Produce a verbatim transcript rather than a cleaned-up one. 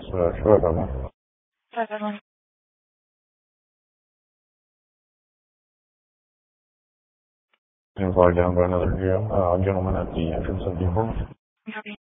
说说什么？In for example, another here, uh, gentleman at the entrance of the home.